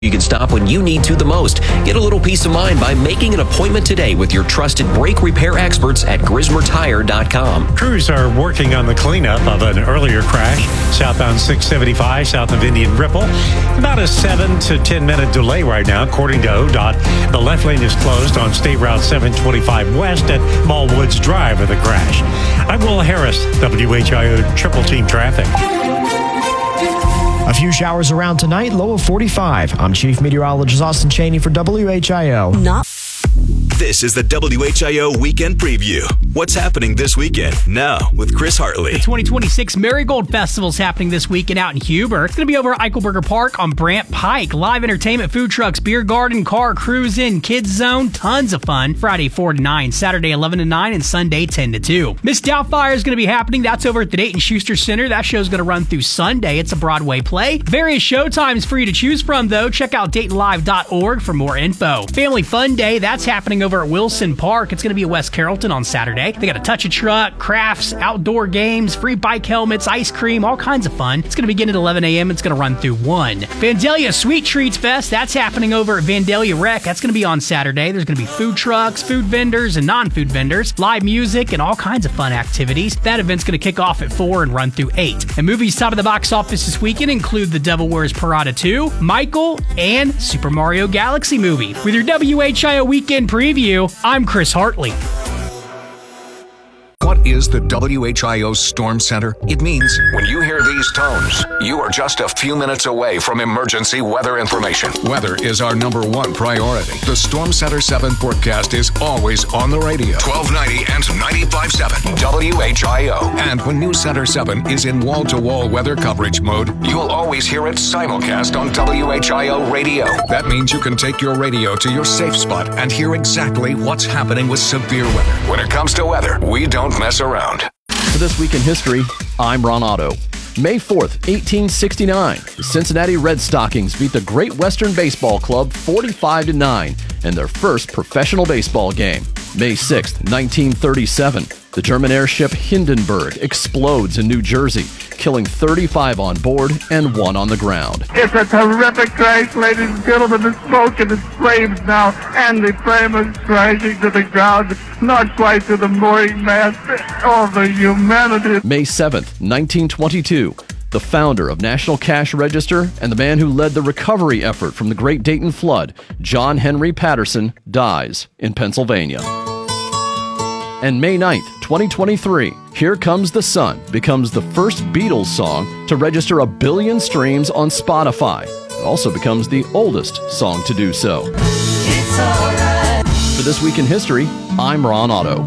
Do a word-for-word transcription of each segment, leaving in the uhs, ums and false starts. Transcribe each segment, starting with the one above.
You can stop when you need to the most. Get a little peace of mind by making an appointment today with your trusted brake repair experts at Grismer Tire dot com. Crews are working on the cleanup of an earlier crash southbound six seventy-five south of Indian Ripple. About a seven to ten minute delay right now, according to O D O T. The left lane is closed on State Route seven twenty-five west at Mallwoods Drive of the crash. I'm Will Harris, W H I O Triple Team Traffic. A few showers around tonight, low of forty-five. I'm Chief Meteorologist Austin Cheney for W H I O. Not. This is the W H I O Weekend Preview. What's happening this weekend? Now, with Chris Hartley. The twenty twenty-six Marigold Festival is happening this weekend out in Huber. It's going to be over at Eichelberger Park on Brant Pike. Live entertainment, food trucks, beer garden, car cruising, kids zone, tons of fun. Friday four to nine, Saturday eleven to nine, and Sunday ten to two. Miss Doubtfire is going to be happening. That's over at the Dayton Schuster Center. That show's going to run through Sunday. It's a Broadway play. Various show times for you to choose from, though. Check out Dayton Live dot org for more info. Family Fun Day, that's happening over at Wilson Park. It's going to be at West Carrollton on Saturday. They got a touch a truck, crafts, outdoor games, free bike helmets, ice cream, all kinds of fun. It's going to begin at eleven a.m. It's going to run through one. Vandalia Sweet Treats Fest, that's happening over at Vandalia Rec. That's going to be on Saturday. There's going to be food trucks, food vendors, and non-food vendors, live music, and all kinds of fun activities. That event's going to kick off at four and run through eight. And movies top of the box office this weekend include The Devil Wears Prada two, Michael, and Super Mario Galaxy movie. With your W H I O Weekend Preview, I'm Chris Hartley. What is the W H I O Storm Center? It means when you hear these tones, you are just a few minutes away from emergency weather information. Weather is our number one priority. The Storm Center seven forecast is always on the radio. twelve ninety and ninety-five point seven W H I O. And when News Center seven is in wall-to-wall weather coverage mode, you'll always hear it simulcast on W H I O radio. That means you can take your radio to your safe spot and hear exactly what's happening with severe weather. When it comes to weather, we don't mess around. For This Week in History, I'm Ron Otto. May fourth, eighteen sixty-nine, the Cincinnati Red Stockings beat the Great Western Baseball Club forty-five to nine in their first professional baseball game. May sixth, nineteen thirty-seven, the German airship Hindenburg explodes in New Jersey, killing thirty-five on board and one on the ground. It's a terrific crash, ladies and gentlemen. The smoke and the flames now, and the flame is crashing to the ground, not quite to the mooring mast. All the humanity. May seventh, nineteen twenty-two, the founder of National Cash Register and the man who led the recovery effort from the Great Dayton Flood, John Henry Patterson, dies in Pennsylvania. And May ninth, twenty twenty-three, Here Comes the Sun becomes the first Beatles song to register a billion streams on Spotify. It also becomes the oldest song to do so. It's all right. For This Week in History, I'm Ron Otto.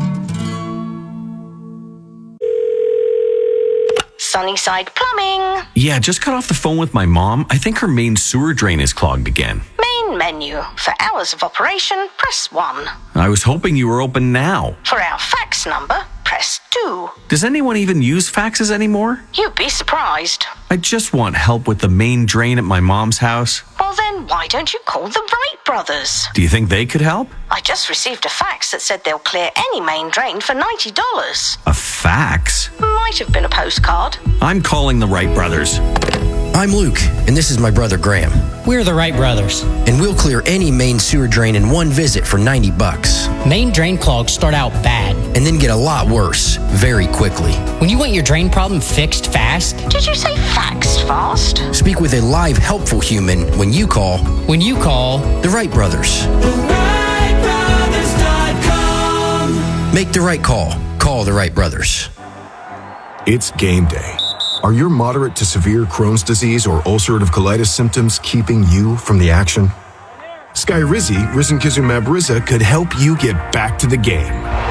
Sunnyside Plumbing. Yeah, just got off the phone with my mom. I think her main sewer drain is clogged again. Main menu. For hours of operation, press one. I was hoping you were open now. For our fax number, press two. Does anyone even use faxes anymore? You'd be surprised. I just want help with the main drain at my mom's house. Well then, why don't you call the Wright brothers? Do you think they could help? I just received a fax that said they'll clear any main drain for ninety dollars. A fax? Might have been a postcard. I'm calling the Wright brothers. I'm Luke, and this is my brother Graham. We're the Wright brothers. And we'll clear any main sewer drain in one visit for ninety bucks. Main drain clogs start out bad. And then get a lot worse, very quickly. When you want your drain problem fixed fast... Did you say faxed fast? Speak with a live, helpful human when you call... When you call... The Wright Brothers. The Wright Brothers dot com. Make the right call. Call the Wright Brothers. It's game day. Are your moderate to severe Crohn's disease or ulcerative colitis symptoms keeping you from the action? Skyrizi, risankizumab Riza, could help you get back to the game.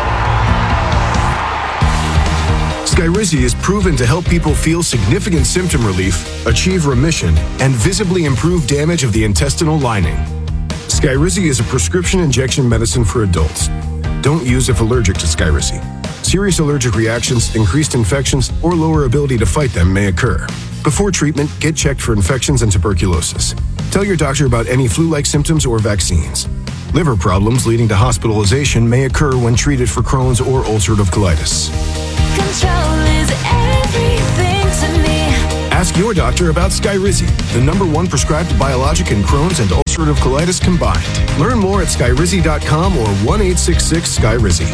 Skyrizi is proven to help people feel significant symptom relief, achieve remission, and visibly improve damage of the intestinal lining. Skyrizi is a prescription injection medicine for adults. Don't use if allergic to Skyrizi. Serious allergic reactions, increased infections, or lower ability to fight them may occur. Before treatment, get checked for infections and tuberculosis. Tell your doctor about any flu-like symptoms or vaccines. Liver problems leading to hospitalization may occur when treated for Crohn's or ulcerative colitis. Control is everything to me. Ask your doctor about Skyrizi, the number one prescribed biologic in Crohn's and ulcerative colitis combined. Learn more at skyrizi dot com or one eight six six Skyrizi.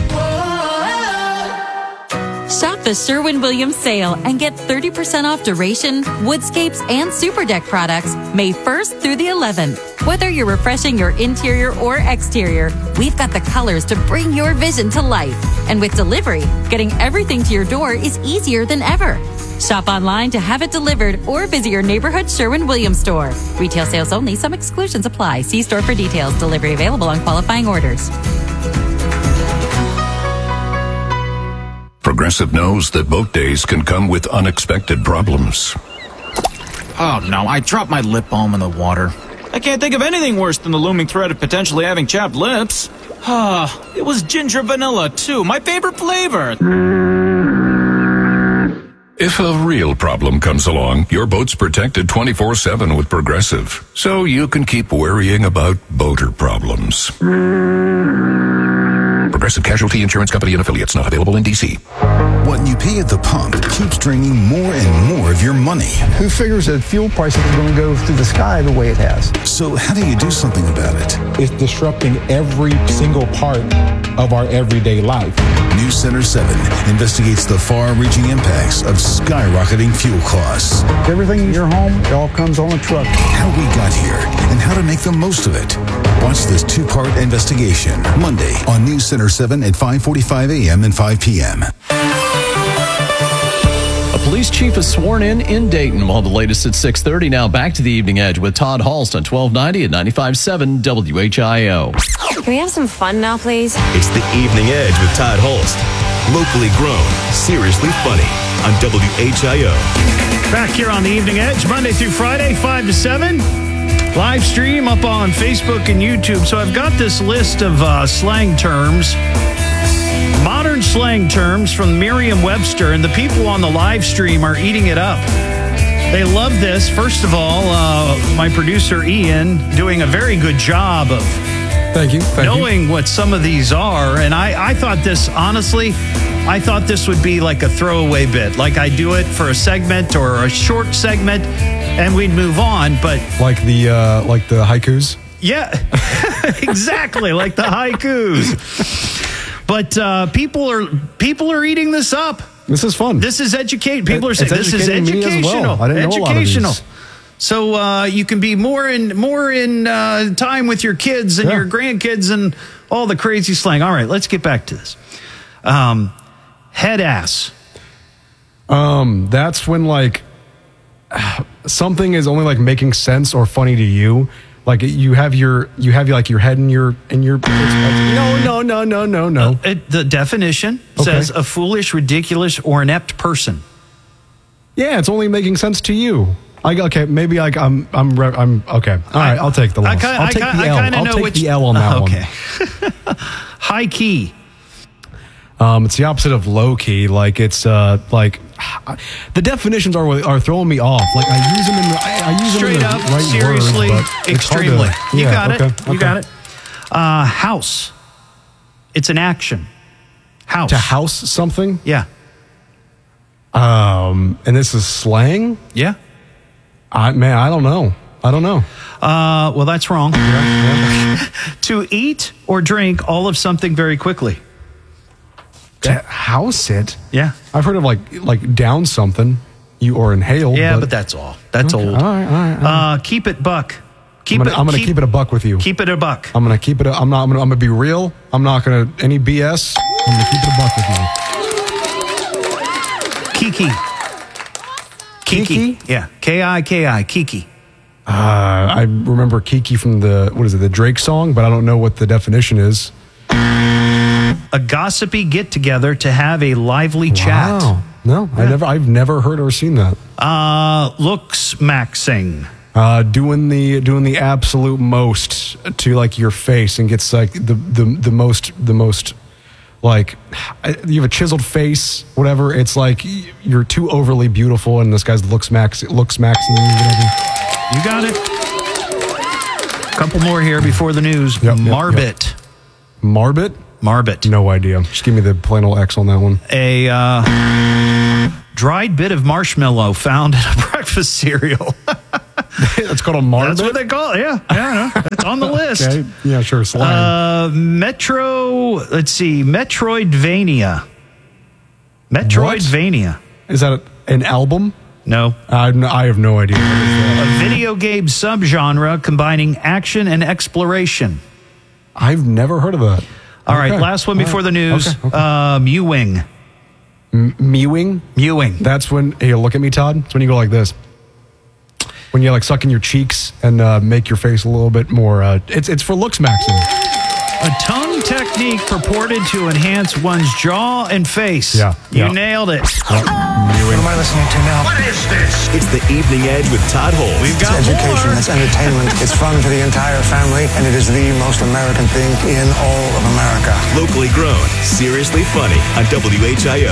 Shop the Sherwin-Williams sale and get thirty percent off Duration, Woodscapes, and Super Deck products May first through the eleventh. Whether you're refreshing your interior or exterior, we've got the colors to bring your vision to life. And with delivery, getting everything to your door is easier than ever. Shop online to have it delivered or visit your neighborhood Sherwin-Williams store. Retail sales only. Some exclusions apply. See store for details. Delivery available on qualifying orders. Progressive knows that boat days can come with unexpected problems. Oh no, I dropped my lip balm in the water. I can't think of anything worse than the looming threat of potentially having chapped lips. Ah, it was ginger vanilla too, my favorite flavor. If a real problem comes along, your boat's protected twenty-four seven with Progressive, so you can keep worrying about boater problems. Progressive Casualty Insurance Company and Affiliates, not available in D C. What you pay at the pump keeps draining more and more of your money. Who figures that fuel prices are going to go through the sky the way it has? So how do you do something about it? It's disrupting every single part of our everyday life. News Center seven investigates the far-reaching impacts of skyrocketing fuel costs. Everything in your home, it all comes on a truck. How we got here and how to make the most of it. Watch this two-part investigation Monday on News Center seven at five forty-five a.m. and five p.m. A police chief is sworn in in Dayton. While the latest at six thirty. Now back to the Evening Edge with Todd Halst on twelve ninety and ninety-five point seven W H I O. Can we have some fun now, please? It's the Evening Edge with Todd Holst. Locally grown, seriously funny on W H I O. Back here on the Evening Edge, Monday through Friday, five to seven. Live stream up on Facebook and YouTube. So I've got this list of uh, slang terms, modern slang terms from Merriam-Webster, and the people on the live stream are eating it up. They love this. First of all, uh, my producer Ian doing a very good job of Thank you. Thank knowing you. what some of these are. And I, I thought this, honestly, I thought this would be like a throwaway bit. Like I do it for a segment or a short segment and we'd move on. But like the uh, like the haikus? Yeah, exactly. Like the haikus. But uh, people are people are eating this up. This is fun. This is educate. People are It's saying this is educating me as educational. well. I didn't know a lot of educational. these. So uh, you can be more in more in uh, time with your kids and Yeah. your grandkids and all the crazy slang. All right, let's get back to this. Um, head ass. Um, that's when like something is only like making sense or funny to you. Like you have your you have like your head in your in your no no no no no no. Uh, it, the definition Okay. says a foolish, ridiculous, or inept person. Yeah, it's only making sense to you. I okay, maybe like I'm I'm re- I'm okay. All right, I'll take the I loss. ki- I'll I take ki- the I L. kinda I'll know take which- the L on that Okay. one. High key. Um, it's the opposite of low key. Like it's uh like the definitions are are throwing me off. Like I use them in the, I, I use Straight them in the up, right seriously, words, but it's hard to- extremely. you yeah, got okay, it. You okay. got it. Uh, house. It's an action. House. To house something. Yeah. Um, and this is slang. Yeah. I man, I don't know. I don't know. Uh, well, that's wrong. To eat or drink all of something very quickly. To house it. Yeah. I've heard of like like down something, you or inhale. Yeah, but, but that's all. That's Okay, old. all right, all right, all right. Uh, keep it buck. Keep I'm gonna, it. I'm gonna keep, it a buck with you. Keep it a buck. I'm gonna keep it. A, I'm not. I'm gonna, I'm gonna be real. I'm not gonna any B S. I'm gonna keep it a buck with you. Kiki. Kiki. Yeah. K I K I. Kiki. Uh, I remember Kiki from the what is it? The Drake song, but I don't know what the definition is. A gossipy get together to have a lively chat. Wow. No, I never. I've never heard or seen that. Uh, looks maxing. Uh, doing the doing the absolute most to like your face and gets like the the the most the most like you have a chiseled face, whatever. It's like you're too overly beautiful, and this guy's looks max looks maxing you, whatever. You got it. Couple more here before the news. Yep, yep, Marbit. Yep. Marbit. Marbit. No idea. Just give me the plain old X on that one. A uh, dried bit of marshmallow found in a breakfast cereal. It's called a marbit? That's what they call it, yeah. yeah I know. It's on the list. Okay. Yeah, sure, slang. Uh, Metro, let's see, Metroidvania. Metroidvania. What? Is that an album? No. I, I have no idea. A video game subgenre combining action and exploration. I've never heard of that. All okay. right, last one before right. the news. Okay. Okay. Uh, Mewing. M- mewing? Mewing. That's when, hey, look at me, Todd. It's when you go like this. When you like suck in your cheeks and uh, make your face a little bit more, uh, it's it's for looks maxing. A tongue technique purported to enhance one's jaw and face. Yeah. You yeah. nailed it. Yep. What am I listening to now? What is this? It's the Evening Edge with Todd Holmes. We've got it's education, more. it's entertainment, it's fun for the entire family, and it is the most American thing in all of America. Locally grown, seriously funny on W H I O.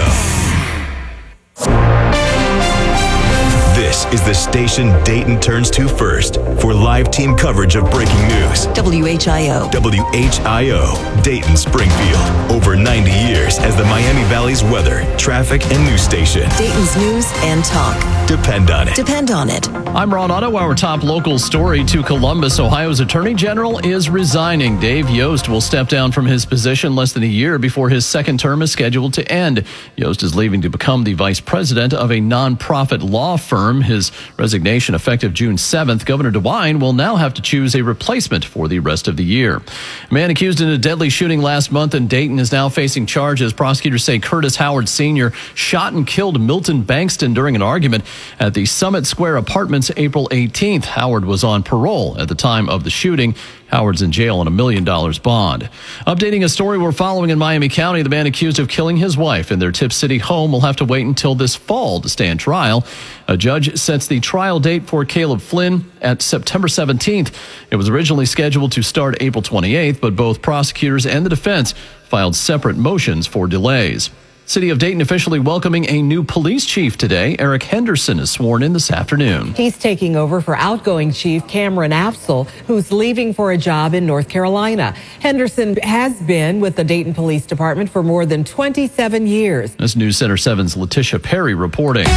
This is the station Dayton turns to first for live team coverage of breaking news. W H I O. W H I O, Dayton, Springfield. Over ninety years as the Miami Valley's weather, traffic, and news station. Dayton's news and talk. Depend on it. Depend on it. I'm Ron Otto. Our top local story to Columbus, Ohio's Attorney General is resigning. Dave Yost will step down from his position less than a year before his second term is scheduled to end. Yost is leaving to become the vice president of a nonprofit law firm. His resignation effective June seventh. Governor DeWine will now have to choose a replacement for the rest of the year. A man accused in a deadly shooting last month in Dayton is now facing charges. Prosecutors say Curtis Howard Senior shot and killed Milton Bankston during an argument at the Summit Square Apartments April eighteenth. Howard was on parole at the time of the shooting. Howard's in jail on a million dollars bond. Updating a story we're following in Miami County, the man accused of killing his wife in their Tip City home will have to wait until this fall to stand trial. A judge sets the trial date for Caleb Flynn at September seventeenth. It was originally scheduled to start April twenty-eighth, but both prosecutors and the defense filed separate motions for delays. City of Dayton officially welcoming a new police chief today. Eric Henderson is sworn in this afternoon. He's taking over for outgoing chief Cameron Afsel, who's leaving for a job in North Carolina. Henderson has been with the Dayton Police Department for more than twenty-seven years. This News Center seven's Letitia Perry reporting.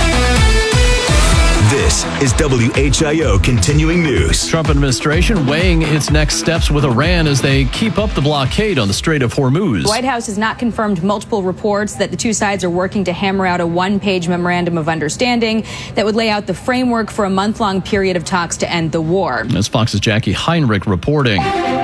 This is W H I O Continuing News. Trump administration weighing its next steps with Iran as they keep up the blockade on the Strait of Hormuz. The White House has not confirmed multiple reports that the two sides are working to hammer out a one-page memorandum of understanding that would lay out the framework for a month-long period of talks to end the war. That's Fox's Jackie Heinrich reporting.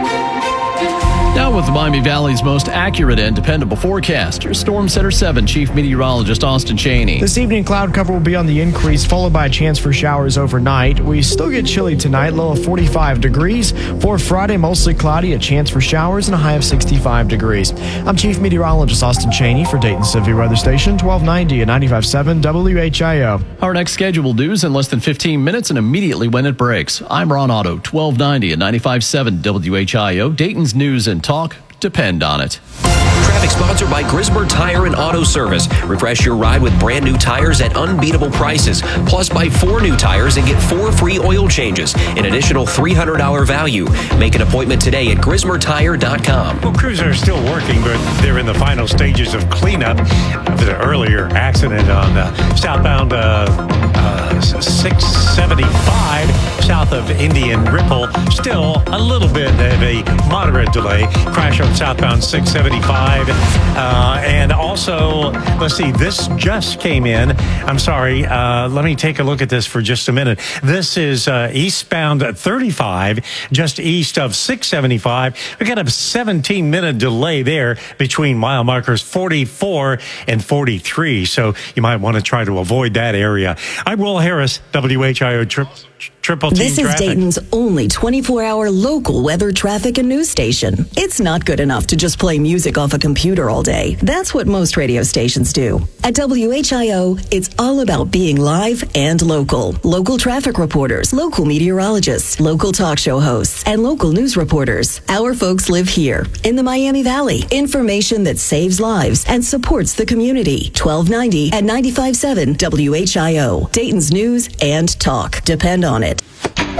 Now with the Miami Valley's most accurate and dependable forecaster, Storm Center seven Chief Meteorologist Austin Cheney. This evening, cloud cover will be on the increase, followed by a chance for showers overnight. We still get chilly tonight, low of forty-five degrees. For Friday, mostly cloudy, a chance for showers, and a high of sixty-five degrees. I'm Chief Meteorologist Austin Cheney for Dayton Severe Weather Station, twelve ninety and ninety-five point seven W H I O. Our next scheduled news in less than fifteen minutes and immediately when it breaks. I'm Ron Otto, twelve ninety and ninety-five point seven W H I O. Dayton's news and talk. Depend on it. Traffic sponsored by Grismer Tire and Auto Service. Refresh your ride with brand new tires at unbeatable prices. Plus, buy four new tires and get four free oil changes. An additional three hundred dollars value. Make an appointment today at grismer tire dot com. Well, crews are still working, but they're in the final stages of cleanup of the earlier accident on uh, southbound uh, uh, six seventy-five south of Indian Ripple. Still a little bit of a moderate delay. Crash on southbound six seventy-five. Uh, and also, let's see, this just came in. I'm sorry. Uh, let me take a look at this for just a minute. This is uh, eastbound thirty-five, just east of six seventy-five. We got a seventeen minute delay there between mile markers forty-four and forty-three. So you might want to try to avoid that area. I'm Will Harris, W H I O Trip. Triple T This is traffic. Dayton's only twenty-four hour local weather, traffic, and news station. It's not good enough to just play music off a computer all day. That's what most radio stations do. At W H I O, it's all about being live and local. Local traffic reporters, local meteorologists, local talk show hosts, and local news reporters. Our folks live here in the Miami Valley. Information that saves lives and supports the community. twelve ninety and ninety-five point seven W H I O. Dayton's news and talk. Depend on it.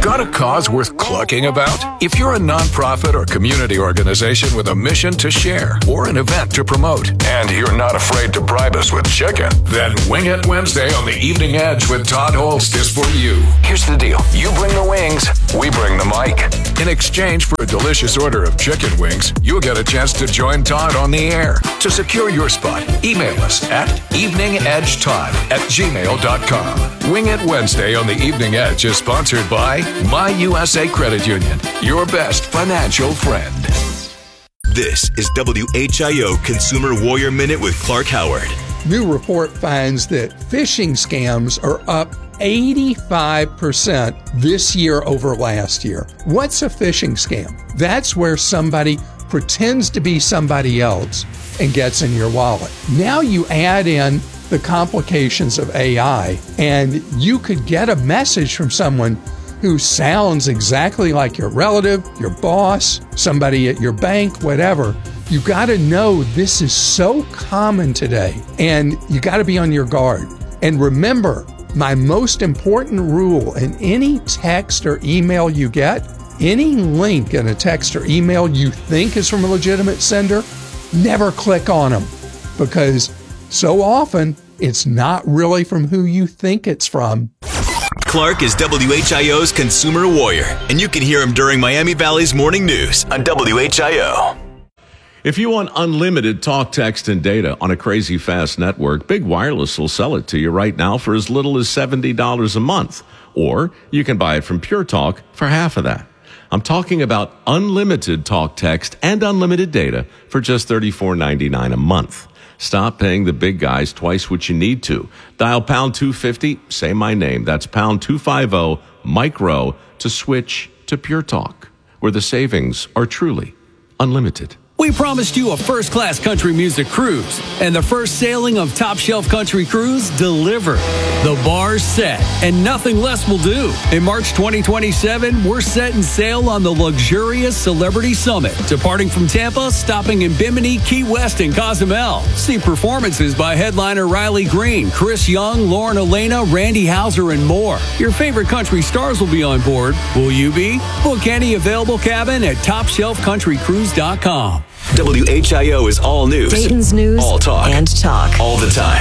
Got a cause worth clucking about? If you're a nonprofit or community organization with a mission to share or an event to promote, and you're not afraid to bribe us with chicken, then Wing It Wednesday on the Evening Edge with Todd Holst is for you. Here's the deal. You bring the wings, we bring the mic. In exchange for a delicious order of chicken wings, you'll get a chance to join Todd on the air. To secure your spot, email us at eveningedgetodd at gmail dot com. Wing It Wednesday on the Evening Edge is sponsored by My U S A Credit Union, your best financial friend. This is W H I O Consumer Warrior Minute with Clark Howard. New report finds that phishing scams are up eighty-five percent this year over last year. What's a phishing scam? That's where somebody pretends to be somebody else and gets in your wallet. Now you add in the complications of A I, and you could get a message from someone who sounds exactly like your relative, your boss, somebody at your bank, whatever. You got to know this is so common today, and you got to be on your guard. And remember, my most important rule in any text or email you get, any link in a text or email you think is from a legitimate sender, never click on them, because so often it's not really from who you think it's from. Clark is W H I O's Consumer Warrior, and you can hear him during Miami Valley's Morning News on W H I O. If you want unlimited talk, text, and data on a crazy fast network, Big Wireless will sell it to you right now for as little as seventy dollars a month. Or you can buy it from Pure Talk for half of that. I'm talking about unlimited talk, text, and unlimited data for just thirty-four ninety-nine a month. Stop paying the big guys twice what you need to. Dial pound two fifty, say my name. That's pound two fifty, micro, to switch to Pure Talk, where the savings are truly unlimited. We promised you a first-class country music cruise, and the first sailing of Top Shelf Country Cruise delivered. The bar's set, and nothing less will do. In March twenty twenty-seven, we're setting sail on the luxurious Celebrity Summit, departing from Tampa, stopping in Bimini, Key West, and Cozumel. See performances by headliner Riley Green, Chris Young, Lauren Elena, Randy Houser, and more. Your favorite country stars will be on board. Will you be? Book any available cabin at top shelf country cruise dot com. W H I O is all news. Dayton's news all talk. and talk. All the time.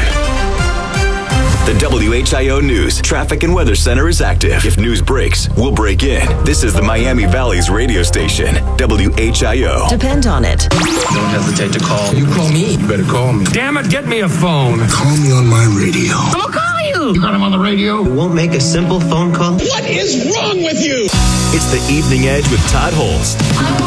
The W H I O News Traffic and Weather Center is active. If news breaks, we'll break in. This is the Miami Valley's radio station, W H I O. Depend on it. Don't hesitate to call. You call me. You better call me. Damn it, get me a phone. Call me on my radio. I'm gonna call you. You got him on the radio? You won't make a simple phone call? What is wrong with you? It's the Evening Edge with Todd Holst.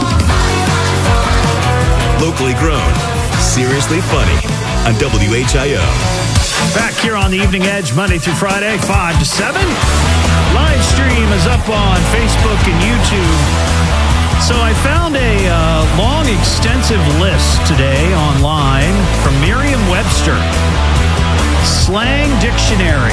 Locally grown, seriously funny on W H I O. Back here on the Evening Edge, Monday through Friday, five to seven. Live stream is up on Facebook and YouTube. So I found a uh, long, extensive list today online from Merriam-Webster. Slang Dictionary.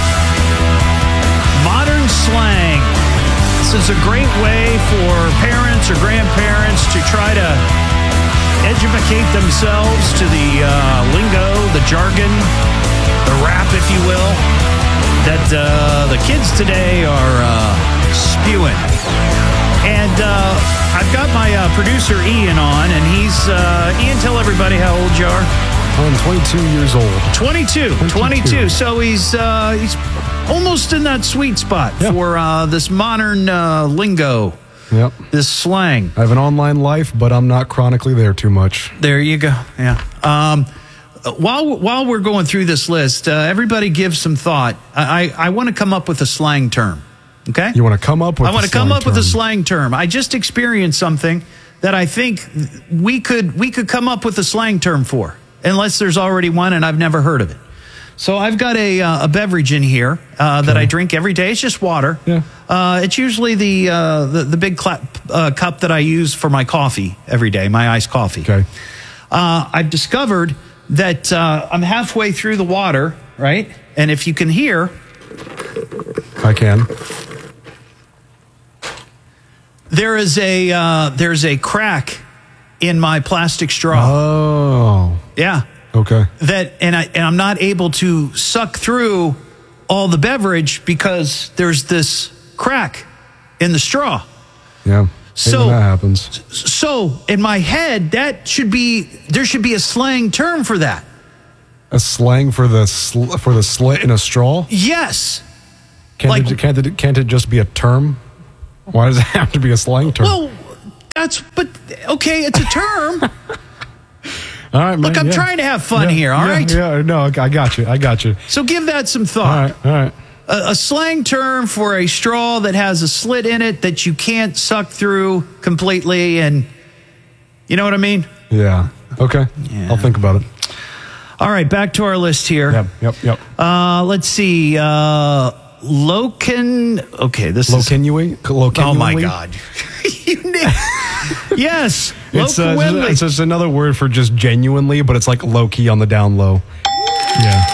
Modern slang. This is a great way for parents or grandparents to try to educate themselves to the uh, lingo, the jargon, the rap, if you will, that uh, the kids today are uh, spewing. And uh, I've got my uh, producer Ian on, and he's uh, Ian. Tell everybody how old you are. I'm twenty-two years old. twenty-two, twenty-two. twenty-two. So he's uh, he's almost in that sweet spot yeah. for uh, this modern uh, lingo. Yep. This slang. I have an online life, but I'm not chronically there too much. There you go. Yeah. Um, while while we're going through this list, uh, everybody give some thought. I, I, I want to come up with a slang term. Okay? You want to come up with I want a to come up term. with a slang term. I just experienced something that I think we could we could come up with a slang term for, unless there's already one and I've never heard of it. So I've got a uh, a beverage in here uh, that okay. I drink every day. It's just water. Yeah. Uh, it's usually the uh, the, the big cla- uh, cup that I use for my coffee every day, my iced coffee. Okay. Uh, I've discovered that uh, I'm halfway through the water, right? And if you can hear, I can. There is a uh, there's a crack in my plastic straw. Oh. Yeah. Okay. That and I and I'm not able to suck through all the beverage because there's this crack in the straw. Yeah. So that happens. So in my head, that should be there should be a slang term for that. A slang for the sl- for the slit in a straw? Yes. Can't, Like- it, can't, it, can't it just be a term? Why does it have to be a slang term? Well, that's but okay, it's a term. all right, man, Look, I'm yeah. trying to have fun Yeah, here, all yeah, right? Yeah, no, I got you. I got you. So give that some All thought. right, all right. A, a slang term for a straw that has a slit in it that you can't suck through completely, and you know what I mean? Yeah. Okay. I'll think about it. All right, back to our list here. Yep, yep, yep. Uh, let's see. Uh, Locan. Okay, this Locanui? is. Locanui? Oh my God! You nailed- yes, It's, uh, Locanui. it's just another word for just genuinely, but it's like low key on the down low. Yeah.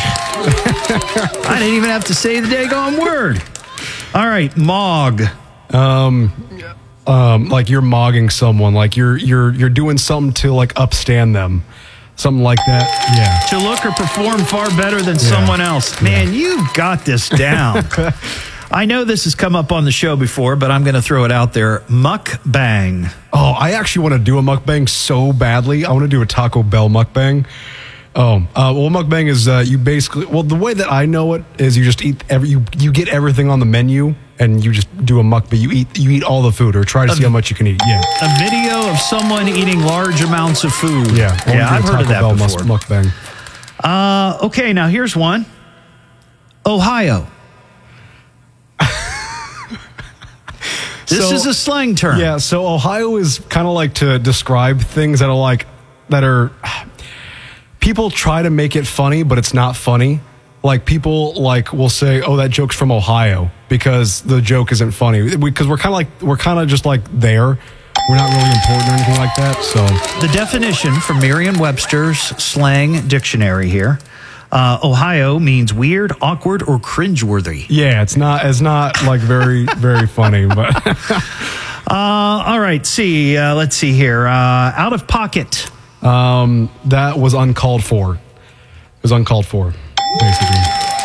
I didn't even have to say the daggone word. All right, Mog. Um, um, like you're mogging someone, like you're you're you're doing something to like upstand them, something like that. To look or perform far better than someone else. Man, you've got this down. I know this has come up on the show before, but I'm going to throw it out there. Mukbang. Oh, I actually want to do a mukbang so badly. I want to do a Taco Bell mukbang. Oh, uh, well, mukbang is uh, you basically. Well, the way that I know it is you just eat every you you get everything on the menu and you just do a mukbang. You eat you eat all the food or try to A- see how much you can eat. Yeah, A video of someone eating large amounts of food. yeah. I wanna yeah, do a I've heard of Taco that Bell mus- before. mukbang. Uh, okay, now here's one. Ohio. This So- is a slang term. Yeah, so Ohio is kind of like to describe things that are like that are people try to make it funny, but it's not funny. Like people like will say, "Oh, that joke's from Ohio," because the joke isn't funny. Because we're kind of like we're kind of just like there. We're not really important or anything like that. So The definition from Merriam-Webster's slang dictionary here. Uh, Ohio means weird, awkward, or cringeworthy. yeah, it's not it's not like very very funny, but Uh, all right, see, uh, let's see here. Uh, out of pocket. um, that was uncalled for. It was uncalled for, basically.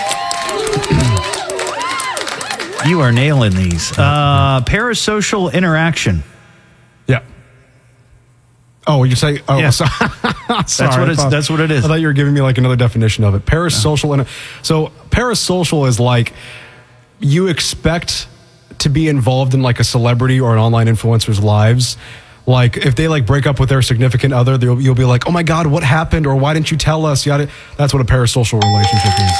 You are nailing these. Uh, parasocial interaction. Yeah. Oh, you say? Oh, Yeah. sorry. That's what it's- that's what it is. I thought you were giving me like another definition of it. Parasocial. inter- So parasocial is like you expect to be involved in like a celebrity or an online influencer's lives. Like if they like break up with their significant other, they'll- you'll be like, "Oh my God, what happened?" Or "Why didn't you tell us?" Yada. That's what a parasocial relationship is.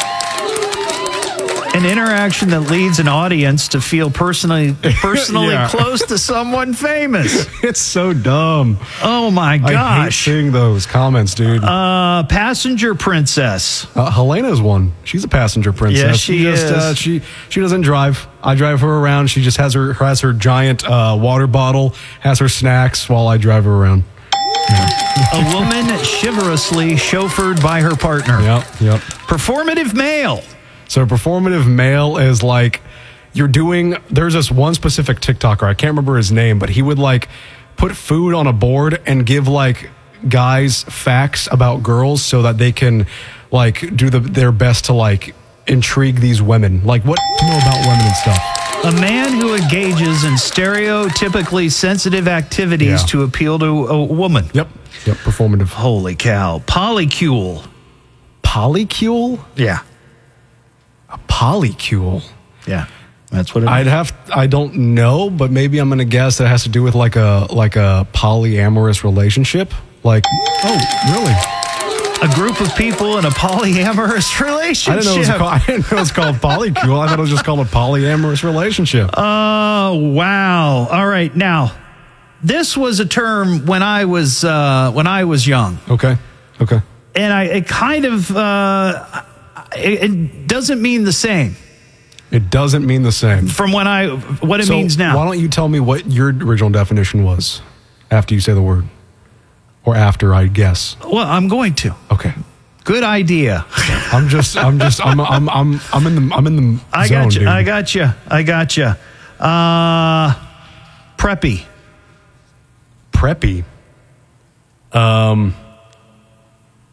An interaction that leads an audience to feel personally personally Yeah. close to someone famous. It's so dumb. Oh my I hate gosh. seeing those comments, dude. Uh, passenger princess. Uh, Helena's one. She's a passenger princess. Yeah, she just, is. Uh, she she doesn't drive. I drive her around. She just has her has her giant uh, water bottle, has her snacks while I drive her around. A woman chivalrously chauffeured by her partner. Yep, yep. Performative male. So performative male is like you're doing. There's this one specific TikToker. I can't remember his name, but he would like put food on a board and give like guys facts about girls so that they can like do the, their best to like intrigue these women. Like what to know about women and stuff. A man who engages in stereotypically sensitive activities Yeah. to appeal to a woman. Yep. Yep. Performative. Holy cow. Polycule. Polycule? Yeah. A polycule. Yeah. That's what it I'd is. have I don't know, but maybe I'm gonna guess that it has to do with like a like a polyamorous relationship. Like oh, really? A group of people in a polyamorous relationship. I didn't know it was called, I didn't know it was called polycule. I thought it was just called a polyamorous relationship. Oh, wow. All right. Now, this was a term when I was uh, when I was young. Okay. Okay. And I it kind of uh, it, it doesn't mean the same It doesn't mean the same. from when I what it So means now. Why don't you tell me what your original definition was after you say the word? Or after, I guess. Well, I'm going to. Okay. Good idea. I'm just I'm just I'm I'm I'm I'm in the I'm in the I zone, got you. dude. I got you. I got you. Uh, preppy. Preppy. Um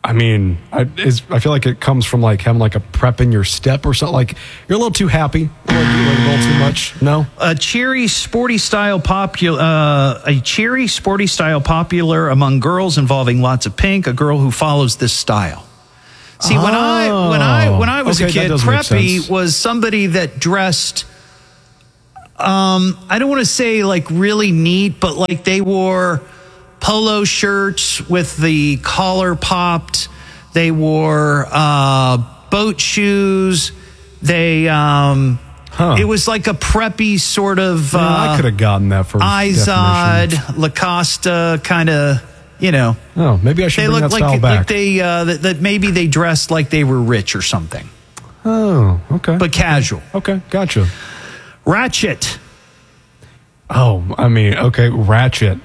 I mean, I, is, I feel like it comes from like having like a prep in your step or something. Like you're a little too happy, a little, a little too much. No, a cheery, sporty style popular, uh, a cheery, sporty style popular among girls involving lots of pink. A girl who follows this style. See, oh. when I when I when I was okay, a kid, preppy was somebody that dressed. Um, I don't want to say like really neat, but like they wore polo shirts with the collar popped. They wore uh, boat shoes. They, um, huh. It was like a preppy sort of. Yeah, uh, I could have gotten that for Izod, Lacoste kind of. You know. Oh, maybe I should they bring that like, style back. Like they, uh, that, that maybe they dressed like they were rich or something. Oh, okay. But casual. Okay, gotcha. Ratchet. Oh, I mean, okay, ratchet.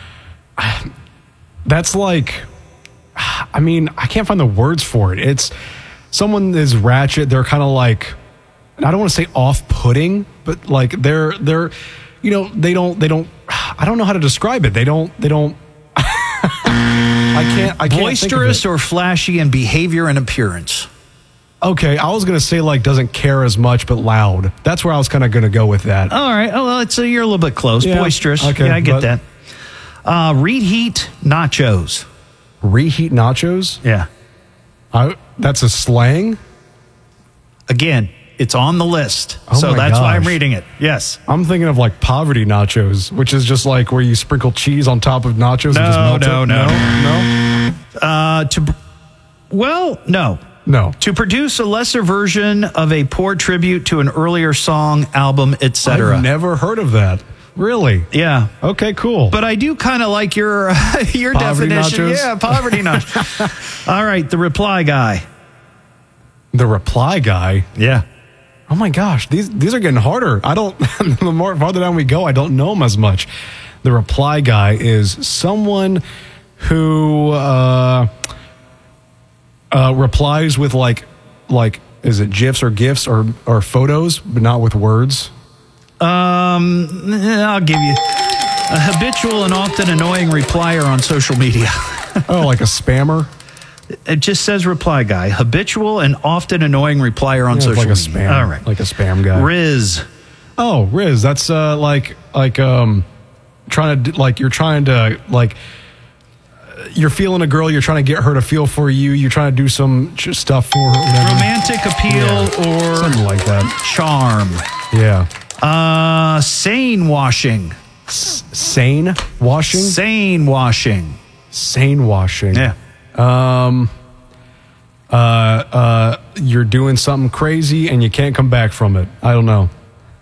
That's like, I mean, I can't find the words for it. It's someone is ratchet. They're kind of like, I don't want to say off-putting, but like they're they're, you know, they don't they don't. I don't know how to describe it. They don't they don't. I can't. I can't Boisterous or flashy in behavior and appearance. Okay, I was gonna say like doesn't care as much, but loud. That's where I was kind of gonna go with that. All right. Oh well, it's a, you're a little bit close. Yeah. Boisterous. Okay, yeah, I get but- that. Uh, reheat nachos. Reheat nachos? Yeah. I, that's a slang? Again, it's on the list. Oh so my that's why I'm gosh. reading it. Yes. I'm thinking of like poverty nachos, which is just like where you sprinkle cheese on top of nachos No, and just melt no, it. no. No? Uh, to, well, no. No. To produce a lesser version of a poor tribute to an earlier song, album, et cetera. I've never heard of that. Really? Yeah. Okay, cool. But I do kind of like your your Poverty definition. nachos? Yeah, poverty nachos. All right, the reply guy. The reply guy? Yeah. Oh my gosh, these these are getting harder. I don't, the more farther down we go, I don't know them as much. The reply guy is someone who uh, uh, replies with like, like, is it GIFs or GIFs or, or photos, but not with words? Um, I'll give you a habitual and often annoying replier on social media. Oh, like a spammer? It just says reply guy. Habitual and often annoying replier on Yeah, social like a media. spam, All right. like a spam guy. Riz. Oh, Riz. That's uh, like like um, trying to like you're trying to like you're feeling a girl. You're trying to get her to feel for you. You're trying to do some ch- stuff for her. Whatever. Romantic appeal Yeah, or something like that. charm. Yeah. Uh, sane washing. S- sane washing. Sane washing. Sane washing. Yeah. Um. Uh. Uh. You're doing something crazy and you can't come back from it. I don't know.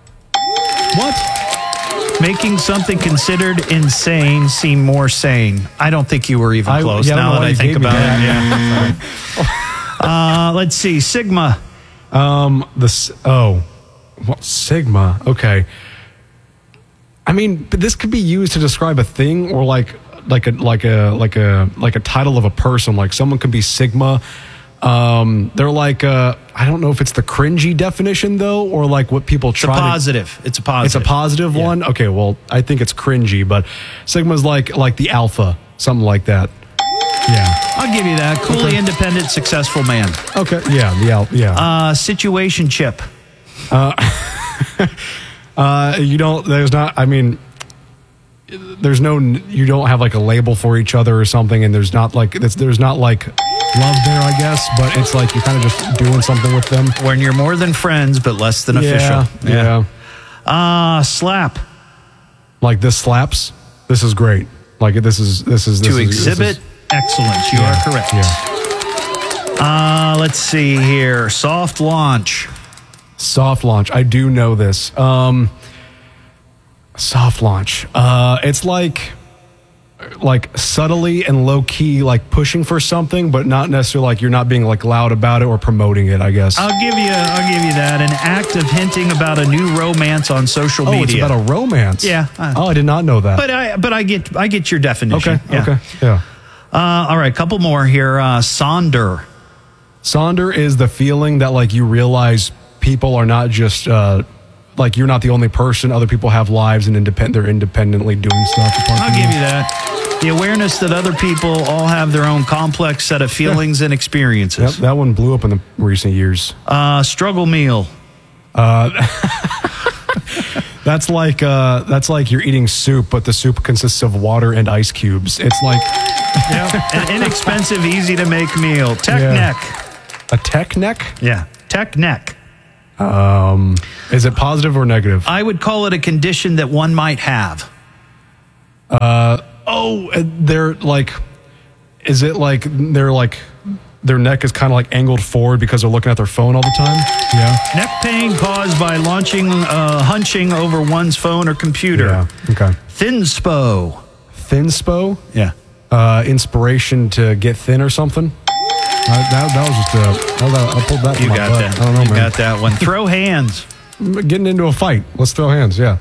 What? Making something considered insane seem more sane. I don't think you were even I- close. yeah, I don't now know that why I you think gave me about that. it, yeah. uh, let's see. Sigma. Um. The s- oh, well, Sigma. Okay. I mean, but this could be used to describe a thing or like like a like a like a like a title of a person. Like someone could be Sigma. Um, they're like uh, I don't know if it's the cringy definition though, or like what people It's a try. to- positive. It's a positive. It's a positive Yeah. one. Okay, well, I think it's cringy, but Sigma's like like the alpha, something like that. Yeah. I'll give you that. Coolly Okay. independent, successful man. Okay. Yeah. The alpha. Yeah. Uh, situation chip. Uh, uh, you don't, there's not, I mean, there's no, you don't have like a label for each other or something, and there's not like, there's, there's not like love there, I guess, but it's like you're kind of just doing something with them. When you're more than friends, but less than Yeah, official. yeah. Uh, slap. Like this slaps. This is great. Like this is, this is, this To is, exhibit this is, excellence. You Yeah, are correct. yeah. Uh, let's see here. Soft launch. Soft launch. I do know this. Um, soft launch. Uh, it's like, like subtly and low key, like pushing for something, but not necessarily like you're not being like loud about it or promoting it, I guess. I'll give you. I'll give you that. An act of hinting about a new romance on social oh, media. it's about a romance. Yeah. Uh, oh, I did not know that. But I. But I get. I get your definition. okay. Yeah. Okay. Yeah. Uh, all right. Couple more here. Uh, Sonder. Sonder is the feeling that like you realize people are not just uh, like you're not the only person. Other people have lives and independent. They're independently doing stuff. I'll give you that. The awareness that other people all have their own complex set of feelings yeah. and experiences. Yep, that one blew up in the recent years. Uh, struggle meal. Uh, that's like uh, that's like you're eating soup, but the soup consists of water and ice cubes. It's like yeah, an inexpensive, easy to make meal. Tech yeah. neck. A tech neck? Yeah, tech neck. Um, is it positive or negative? I would call it a condition that one might have. Uh oh, they're like, is it like they're like their neck is kind of like angled forward because they're looking at their phone all the time? Yeah. Neck pain caused by launching, uh, hunching over one's phone or computer. Yeah. Okay. Thinspo. Thinspo? Yeah. Uh, inspiration to get thin or something? Uh, that, that was just a. I pulled that. You from my got butt. that. I don't know, you man. got that one. Throw hands. Getting into a fight. Let's throw hands. Yeah.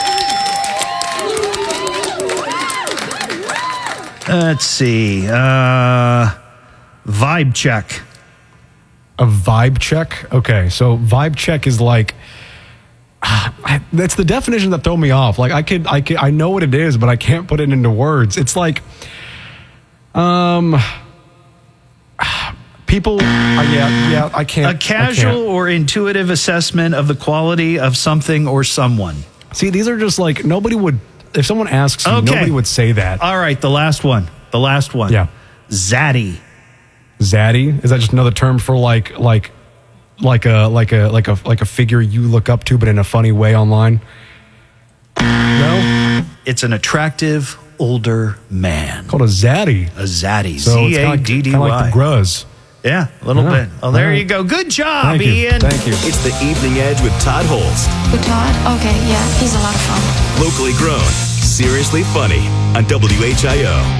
Let's see. Uh, vibe check. A vibe check? Okay, so vibe check is like I, that's the definition that throw me off. Like I could, I could, I know what it is, but I can't put it into words. It's like, um, people. Uh, yeah, yeah. I can't. A casual I can't. or intuitive assessment of the quality of something or someone. See, these are just like nobody would. If someone asks you, Okay. nobody would say that. All right, the last one. The last one. Yeah. Zaddy. Zaddy? Is that just another term for like like like a like a like a like a figure you look up to, but in a funny way online? No, it's an attractive older man called a zaddy. A zaddy. So it's Z A D D kind of Y. like the gruz. Yeah, a little Yeah. bit. Oh, there All right. you go. Good job, Thank you. Ian. Thank you. It's the Evening Edge with Todd Holst. With Todd? Okay, yeah, he's a lot of fun. Locally grown, seriously funny on W H I O.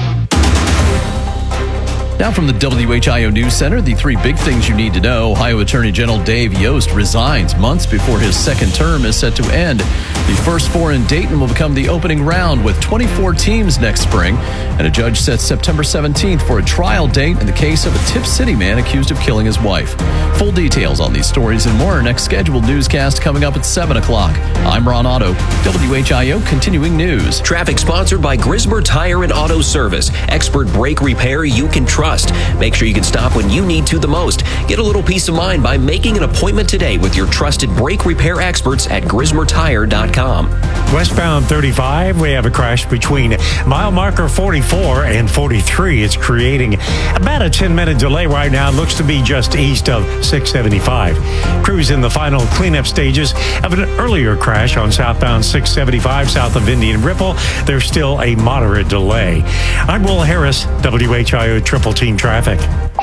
Now from the W H I O News Center, the three big things you need to know. Ohio Attorney General Dave Yost resigns months before his second term is set to end. The first four in Dayton will become the opening round with twenty-four teams next spring. And a judge sets September seventeenth for a trial date in the case of a Tip City man accused of killing his wife. Full details on these stories and more. Next scheduled newscast coming up at seven o'clock. I'm Ron Otto, W H I O Continuing News. Traffic sponsored by Grismer Tire and Auto Service. Expert brake repair you can trust. Make sure you can stop when you need to the most. Get a little peace of mind by making an appointment today with your trusted brake repair experts at grismer tire dot com. Westbound thirty-five, we have a crash between mile marker forty-four and forty-three. It's creating about a ten-minute delay right now. It looks to be just east of six seventy-five. Crews in the final cleanup stages of an earlier crash on southbound six seventy-five south of Indian Ripple. There's still a moderate delay. I'm Will Harris, W H I O Triple Team Traffic.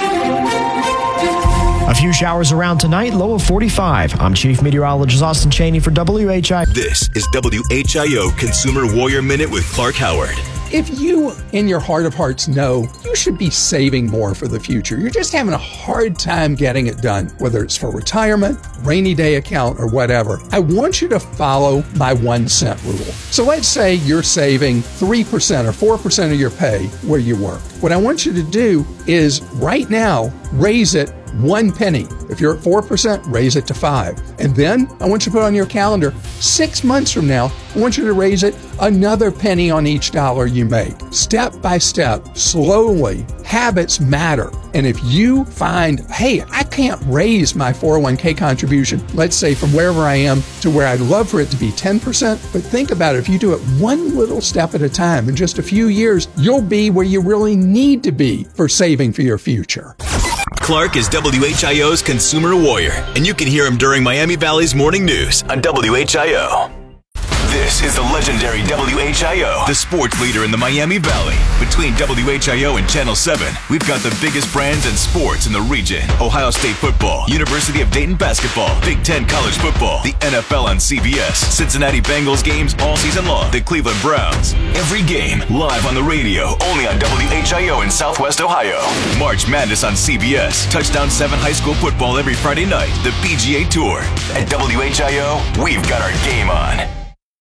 A few showers around tonight, low of forty-five. I'm Chief Meteorologist Austin Cheney for W H I O. This is W H I O Consumer Warrior Minute with Clark Howard. If you, in your heart of hearts, know you should be saving more for the future, you're just having a hard time getting it done, whether it's for retirement, rainy day account, or whatever, I want you to follow my one cent rule. So let's say you're saving three percent or four percent of your pay where you work. What I want you to do is right now raise it one penny. If you're at four percent, raise it to five. And then I want you to put on your calendar, six months from now, I want you to raise it another penny on each dollar you make. Step by step, slowly, habits matter. And if you find, hey, I can't raise my four oh one k contribution, let's say from wherever I am to where I'd love for it to be ten percent, but think about it, if you do it one little step at a time, in just a few years, you'll be where you really need to be for saving for your future. Clark is W H I O's Consumer Warrior, and you can hear him during Miami Valley's Morning News on W H I O. This is the legendary W H I O, the sports leader in the Miami Valley. Between W H I O and Channel seven, we've got the biggest brands and sports in the region. Ohio State football, University of Dayton basketball, Big Ten college football, the N F L on C B S, Cincinnati Bengals games all season long, the Cleveland Browns. Every game live on the radio, only on W H I O in Southwest Ohio. March Madness on C B S, Touchdown seven high school football every Friday night, the P G A Tour. At W H I O, we've got our game on.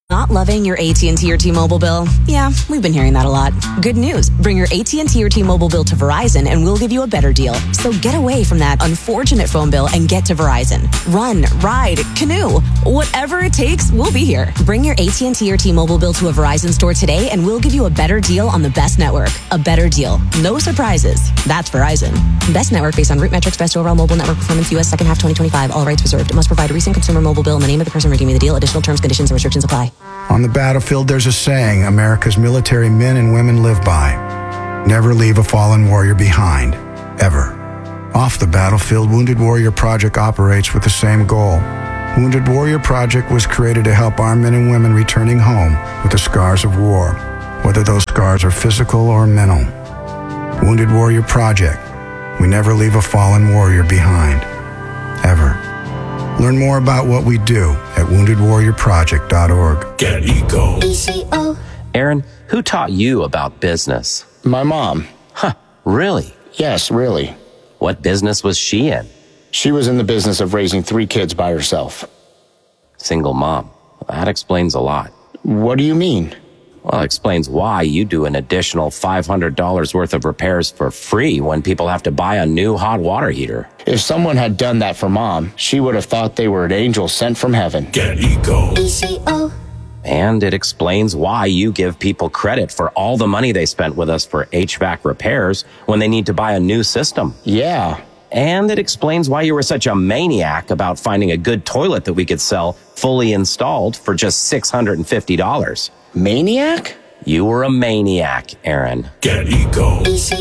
Not loving your A T and T or T-Mobile bill? Yeah, we've been hearing that a lot. Good news. Bring your A T and T or T-Mobile bill to Verizon and we'll give you a better deal. So get away from that unfortunate phone bill and get to Verizon. Run, ride, canoe. Whatever it takes, we'll be here. Bring your A T and T or T-Mobile bill to a Verizon store today and we'll give you a better deal on the best network. A better deal. No surprises. That's Verizon. Best network based on root metrics, best overall mobile network performance, U S second half twenty twenty-five. All rights reserved. Must provide a recent consumer mobile bill in the name of the person redeeming the deal. Additional terms, conditions, and restrictions apply. On the battlefield, there's a saying America's military men and women live by. Never leave a fallen warrior behind. Ever. Off the battlefield, Wounded Warrior Project operates with the same goal. Wounded Warrior Project was created to help our men and women returning home with the scars of war, whether those scars are physical or mental. Wounded Warrior Project. We never leave a fallen warrior behind. Ever. Learn more about what we do at wounded warrior project dot org. Get Eco. Aaron, who taught you about business? My mom. Huh, really? Yes, really. What business was she in? She was in the business of raising three kids by herself. Single mom. That explains a lot. What do you mean? Well, it explains why you do an additional five hundred dollars worth of repairs for free when people have to buy a new hot water heater. If someone had done that for Mom, she would have thought they were an angel sent from heaven. Get Eco. And it explains why you give people credit for all the money they spent with us for H V A C repairs when they need to buy a new system. Yeah. And it explains why you were such a maniac about finding a good toilet that we could sell fully installed for just six hundred fifty dollars. Maniac? You were a maniac, Aaron. Get Eco.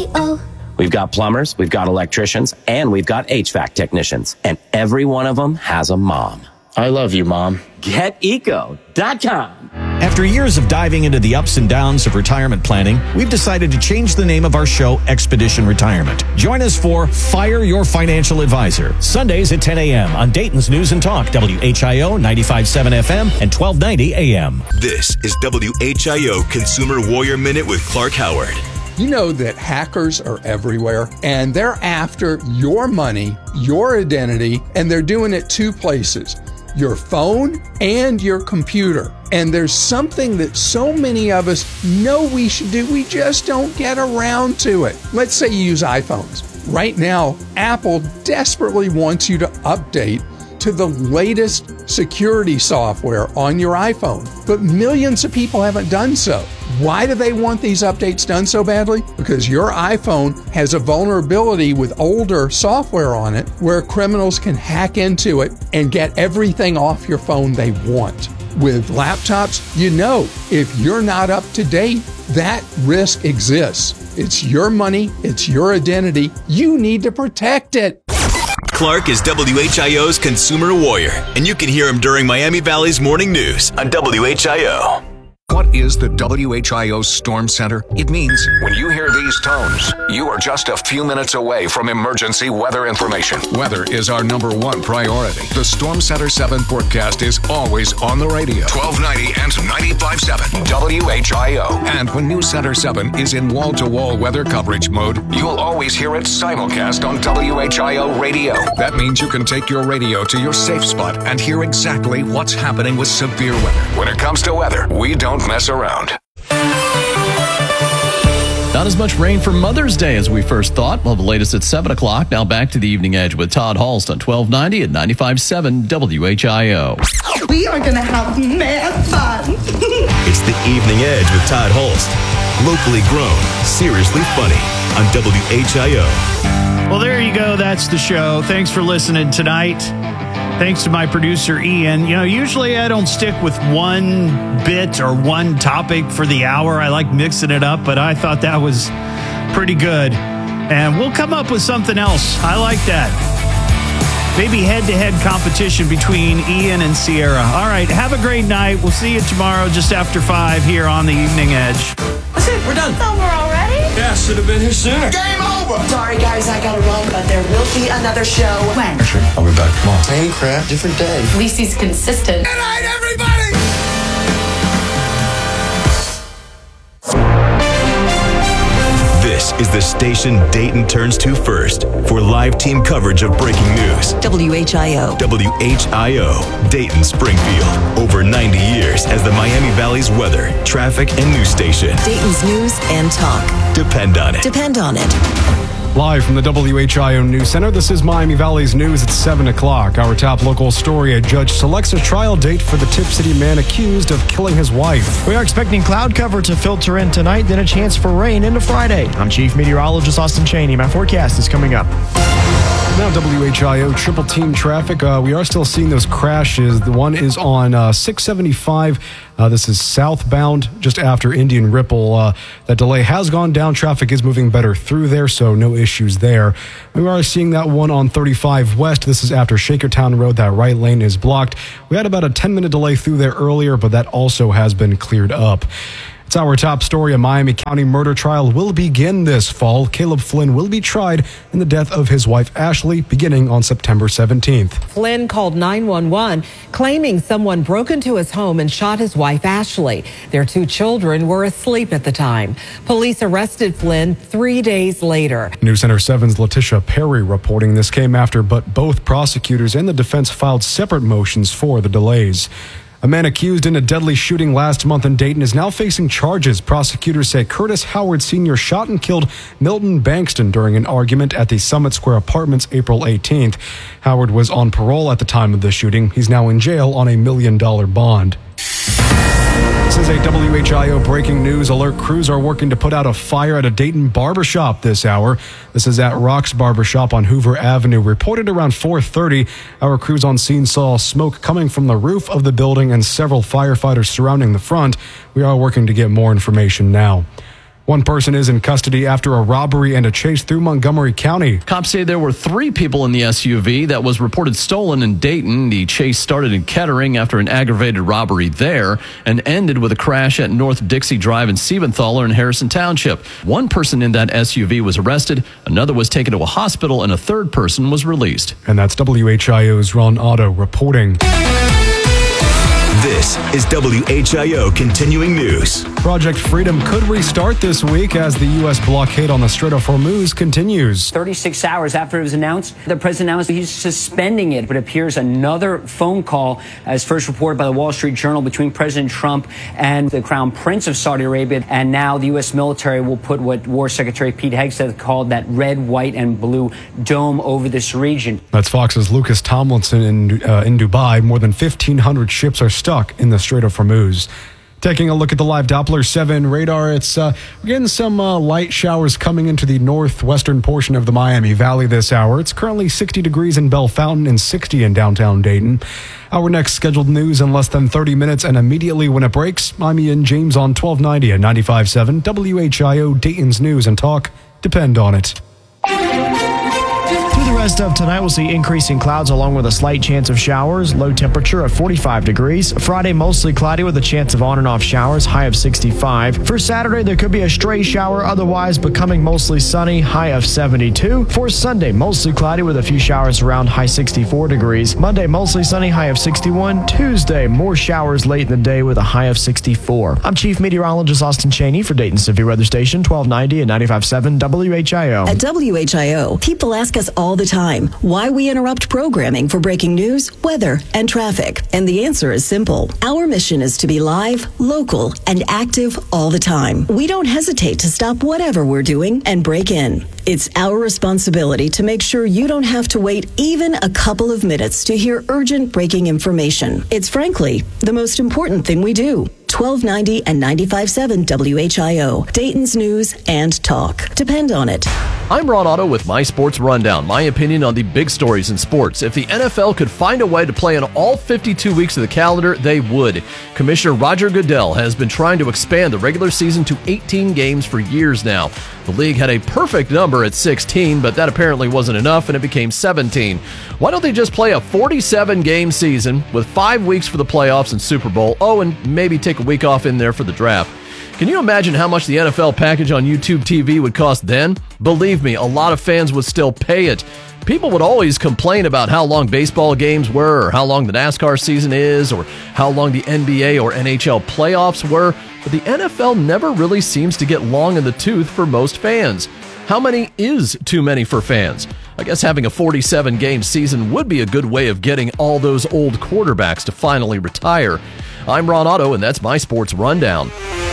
We've got plumbers, we've got electricians, and we've got H V A C technicians. And every one of them has a mom. I love you, Mom. Get eco dot com. After years of diving into the ups and downs of retirement planning, we've decided to change the name of our show, Expedition Retirement. Join us for Fire Your Financial Advisor, Sundays at ten a.m. on Dayton's News and Talk, W H I O ninety-five point seven F M and twelve ninety A M. This is W H I O Consumer Warrior Minute with Clark Howard. You know that hackers are everywhere, and they're after your money, your identity, and they're doing it two places: your phone and your computer. And there's something that so many of us know we should do, we just don't get around to it. Let's say you use iPhones. Right now, Apple desperately wants you to update to the latest security software on your iPhone, but millions of people haven't done so. Why do they want these updates done so badly? Because your iPhone has a vulnerability with older software on it where criminals can hack into it and get everything off your phone they want. With laptops, you know, if you're not up to date, that risk exists. It's your money, it's your identity. You need to protect it. Clark is W H I O's Consumer Warrior, and you can hear him during Miami Valley's Morning News on W H I O. What is the W H I O Storm Center? It means when you hear these tones, you are just a few minutes away from emergency weather information. Weather is our number one priority. The Storm Center seven forecast is always on the radio. twelve ninety and ninety-five point seven W H I O. And when News Center seven is in wall-to-wall weather coverage mode, you'll always hear it simulcast on W H I O radio. That means you can take your radio to your safe spot and hear exactly what's happening with severe weather. When it comes to weather, we don't mess around. Not as much rain for Mother's Day as we first thought. Well, the latest at seven o'clock. Now back to the Evening Edge with Todd Halst on twelve ninety and ninety-five point seven W H I O. We are going to have mad fun. It's the Evening Edge with Todd Halst. Locally grown, seriously funny on W H I O. Well, there you go. That's the show. Thanks for listening tonight. Thanks to my producer, Ian. You know, usually I don't stick with one bit or one topic for the hour. I like mixing it up, but I thought that was pretty good. And we'll come up with something else. I like that. Maybe head-to-head competition between Ian and Sierra. All right, have a great night. We'll see you tomorrow just after five here on the Evening Edge. That's it. We're done. It's over already? Yeah, should have been here sooner. Game over. Sorry, guys, I gotta run, but there will be another show. When? Sure, I'll be back tomorrow. Same crap, different day. At least he's consistent. Good night, everybody! This is the station Dayton turns to first for live team coverage of breaking news. W H I O. W H I O, Dayton Springfield. Over ninety years as the Miami Valley's weather, traffic, and news station. Dayton's news and talk. Depend on it. Depend on it. Live from the W H I O News Center, this is Miami Valley's News at seven o'clock. Our top local story, a judge selects a trial date for the Tip City man accused of killing his wife. We are expecting cloud cover to filter in tonight, then a chance for rain into Friday. I'm Chief Meteorologist Austin Cheney. My forecast is coming up. Now W H I O triple team traffic. Uh, we are still seeing those crashes. The one is on uh, six seventy-five. Uh, this is southbound just after Indian Ripple. Uh, that delay has gone down. Traffic is moving better through there, so no issues there. We are seeing that one on thirty-five West. This is after Shakertown Road. That right lane is blocked. We had about a ten minute delay through there earlier, but that also has been cleared up. It's our top story. A Miami County murder trial will begin this fall. Caleb Flynn will be tried in the death of his wife, Ashley, beginning on September seventeenth. Flynn called nine one one, claiming someone broke into his home and shot his wife, Ashley. Their two children were asleep at the time. Police arrested Flynn three days later. News Center seven's Letitia Perry reporting this came after, but both prosecutors and the defense filed separate motions for the delays. A man accused in a deadly shooting last month in Dayton is now facing charges. Prosecutors say Curtis Howard Senior shot and killed Milton Bankston during an argument at the Summit Square Apartments April eighteenth. Howard was on parole at the time of the shooting. He's now in jail on a million dollar bond. This is a W H I O breaking news alert. Crews are working to put out a fire at a Dayton barbershop this hour. This is at Rock's Barbershop on Hoover Avenue. Reported around four thirty, our crews on scene saw smoke coming from the roof of the building and several firefighters surrounding the front. We are working to get more information now. One person is in custody after a robbery and a chase through Montgomery County. Cops say there were three people in the S U V that was reported stolen in Dayton. The chase started in Kettering after an aggravated robbery there and ended with a crash at North Dixie Drive in Siebenthaler in Harrison Township. One person in that S U V was arrested, another was taken to a hospital, and a third person was released. And that's W H I O's Ron Otto reporting. This is W H I O Continuing News. Project Freedom could restart this week as the U S blockade on the Strait of Hormuz continues. thirty-six hours after it was announced, the president announced he's suspending it. But it appears another phone call, as first reported by the Wall Street Journal, between President Trump and the Crown Prince of Saudi Arabia. And now the U S military will put what War Secretary Pete Hegseth called that red, white, and blue dome over this region. That's Fox's Lucas Tomlinson in, uh, in Dubai. More than fifteen hundred ships are stuck in the Strait of Hormuz. Taking a look at the live Doppler seven radar, it's uh, we're getting some uh, light showers coming into the northwestern portion of the Miami Valley this hour. It's currently sixty degrees in Bell Fountain and sixty in downtown Dayton. Our next scheduled news in less than thirty minutes, and immediately when it breaks, I'm Ian James on twelve ninety and ninety-five point seven W H I O, Dayton's News and Talk. Depend on it. Through the rest of tonight, we'll see increasing clouds along with a slight chance of showers. Low temperature at forty-five degrees. Friday, mostly cloudy with a chance of on and off showers. High of sixty-five. For Saturday, there could be a stray shower, otherwise becoming mostly sunny. High of seventy-two. For Sunday, mostly cloudy with a few showers around. High sixty-four degrees. Monday, mostly sunny. High of sixty-one. Tuesday, more showers late in the day with a high of sixty-four. I'm Chief Meteorologist Austin Cheney for Dayton Severe Weather Station, twelve ninety and ninety-five point seven W H I O. At W H I O, people ask us all the time why we interrupt programming for breaking news, weather, and traffic. And the answer is simple. Our mission is to be live, local, and active all the time. We don't hesitate to stop whatever we're doing and break in. It's our responsibility to make sure you don't have to wait even a couple of minutes to hear urgent breaking information. It's frankly the most important thing we do. twelve ninety and ninety-five point seven W H I O, Dayton's News and Talk. Depend on it. I'm Ron Otto with My Sports Rundown, my opinion on the big stories in sports. If the N F L could find a way to play on all fifty-two weeks of the calendar, they would. Commissioner Roger Goodell has been trying to expand the regular season to eighteen games for years now. The league had a perfect number at sixteen, but that apparently wasn't enough, and it became seventeen. Why don't they just play a forty-seven game season with five weeks for the playoffs and Super Bowl? Oh, and maybe take a week off in there for the draft. Can you imagine how much the N F L package on YouTube T V would cost then? Believe me, a lot of fans would still pay it. People would always complain about how long baseball games were, or how long the NASCAR season is, or how long the N B A or N H L playoffs were, but the N F L never really seems to get long in the tooth for most fans. How many is too many for fans? I guess having a forty-seven game season would be a good way of getting all those old quarterbacks to finally retire. I'm Ron Otto, and that's my sports rundown.